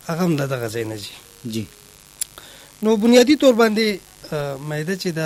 هغه هم د دغه ځای نه ځي. جی نو بنیادي طور باندې معده چې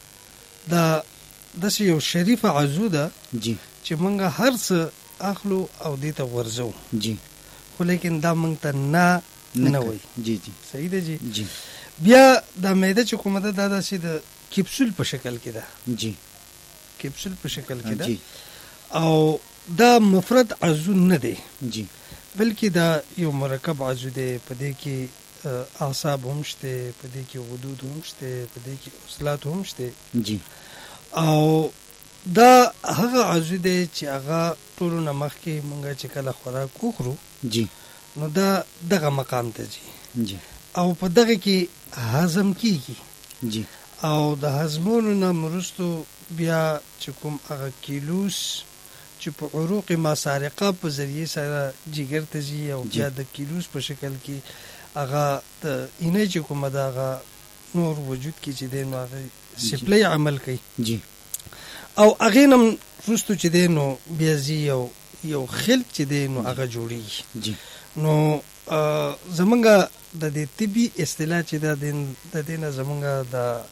دا داسې یو شریفه عضو ده جی چې موږ هر څه اخلو او دې ته ورځو، جی خو لیکن دا موږ ته نه وایي. جی جی صحیح ده جی. جی بیا دا معده چې کومه ده دا داسې د کپسول په شکل کې ده، جی کپسول په شکل کې ده جی او دا مفرد عضو نه دی جی بلکې دا یو مرکب عضو دی. په دې کې اعصاب هم شته، په دې کې غدود هم شته، په دې کې عضلات هم شته. جی او دا هغه عضو دی چې هغه ټولو نه مخکې مونږ چې کله خوراک وخورو جی نو دا دغه مقام ته ځي جی او په دغه کې هضم کیږي جی او د هضمولو نه وروستو بیا چې کوم هغه کیلوس چې په عروق ماسارقه په ذریعه سره جگر ته ځي او بیا د کیلوس په شکل کې هغه د اینه چې کومه ده هغه نور وجود کې چې دی نو هغه سپلی عمل کوي. جی او هغې نه وروستو چې دی نو بیا ځي یو خلط چې دی نو هغه جوړېږي. جی نو زمونږ د دې طبي اصطلاح چې ده د دې نه زمونږ د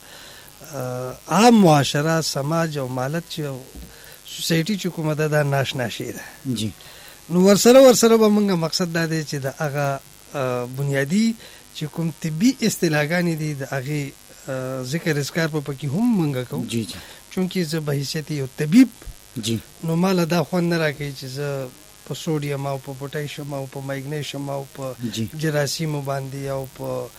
عام معاشره سماج او مالت چې سوسایټي چې کومه ده دا ناشنا شی ده. جی نو ورسره به مونږ مقصد دا دی چې د هغه بنیادی چې کوم طبي اصطلاحګانې دي د هغې ذکر اذکار په پکې هم مونږ کوو. جی جی چونکې زه به حیثیت یو طبیب جی نو ماله دا خوند نه راکوي چې زه په سوډیم او په پوټاشیم او په مایګنیشیم او په جراثیمو باندې او په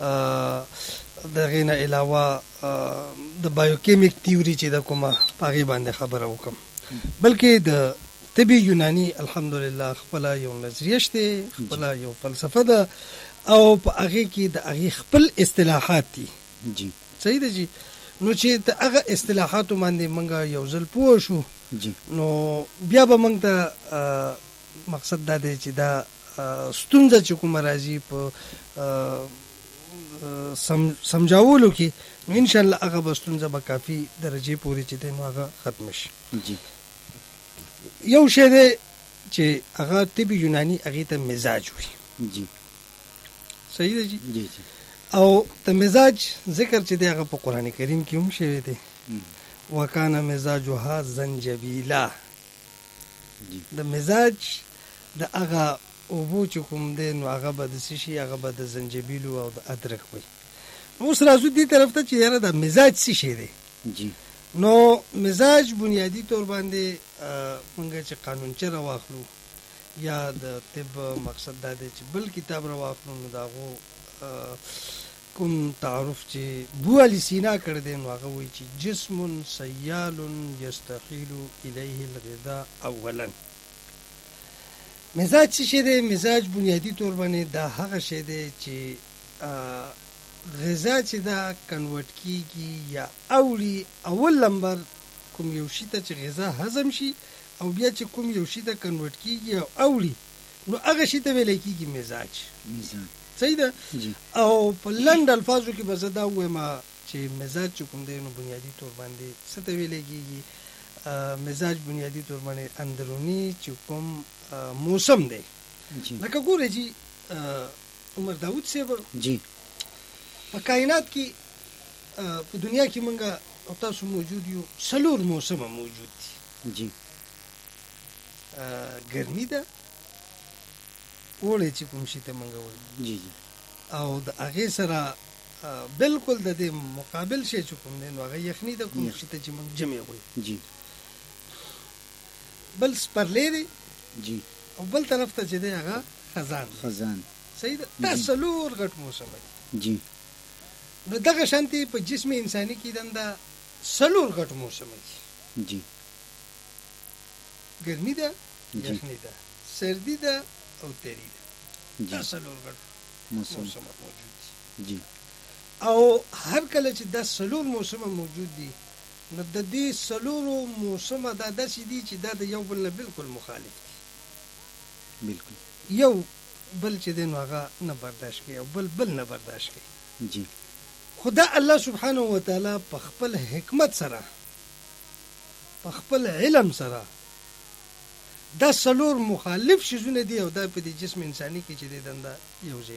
دغې نه علاوه د بایوکیمیک تیوري چې د کومه په هغې باندې خبره وکړم، بلکې د طبي یوناني الحمدلله خپله یو نظریه شته، خپله یو فلسفه ده او په هغې کې د هغې خپل اصطلاحات دي. جی صحیح ده جی. نو چې د هغه اصطلاحاتو باندې موږ یو ځل پوه شو جی نو بیا به موږ ته مقصد دا دی چې دا ستونزه چې کومه راځي په سمجاولو کې نو انشاءالله هغه به ستونزه به کافي درجې پورې چې دی نو هغه ختم شي. جی یو شی دی چې هغه طب یوناني هغې ته مزاج وایي. جی صحیح ده جی. جی جی او د مزاج ذکر چې دی هغه په قرآن کریم کې هم شوی دی، وکانه مزاجها زنجبیلا. د مزاج د هغه اوبو چې کوم دی نو هغه به د څه شي، هغه به د زنجبیلو او د ادرک وي. اوس راځو دې طرف ته چې یاره د مزاج څه شی دی. جی نو مزاج بنیادی طور باندې مونږ چې قانونچه راواخلو یا د طب مقصد دا دی چې بل کتاب راواخلو نو د هغو کوم تعارف چې بو علی سینا کړی دی نو هغه وایي چې جسم سیال یستحیل الیه الغذاء اولا. مزاج څه شی دی؟ مزاج بنیادی طور باندې دا هغه شی دی چې غذا چې دا کنورټ کیږي یا اوړي اول نمبر کوم یو شي ته چې غذا هضم شي او بیا چې کوم یو شي ته کنورټ کیږي او اوړي نو هغه شي ته ویلی کیږي مزاج. صحیح ده. او په لنډ الفاظو کې به زه دا ووایم چې مزاج چې کوم دی نو بنیادي طور باندې څه ته ویلی کیږي؟ مزاج بنیادي طور باندې اندروني چې کوم موسم دی. لکه ګوره جی عمر داود صاحب جی په کائنات کې په دنیا کې مونږ او تاسو موجود یو 4 موسمه موجود دي. جی ګرمي ده، اوړی چې کوم شي ته مونږ وایو. جی جی او د هغې سره بالکل د دې مقابل شی چې کوم دی نو هغه یخني ده، کوم شي ته چې مونږ ژمی وایو. جی بل سپرلی دی جی او بل طرف ته چې دی هغه خزان. صحیح ده. دا 4 غټ موسمه دي. جی نو دغه شانتې په جسم انساني کې دنده 4 غټ موسمه دي. جی ګرمي ده، یخني ده، سردي ده او تیری ده. دا 4 غټ موسمه موجود دي. جی او هر کله چې دا 4 موسمه موجود دي نو د دې 4 موسمه دا داسې دي چې دا د یو بل نه بالکل مخالف دي. بالکل یو بل چې دی نو هغه نه برداشت کوي او بل نه برداشت کوي. جی خدا الله سبحانه وتعالی په خپل حکمت سره په خپل علم سره دا 4 مخالف شیزونه دي او دا په دې جسم انساني کې چې دی دنده یو ځای